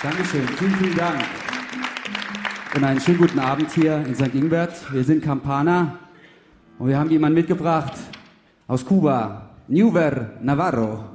Dankeschön, vielen, vielen Dank. Und einen schönen guten Abend hier in St. Ingbert. Wir sind Campana und wir haben jemanden mitgebracht aus Kuba, Neuver Navarro.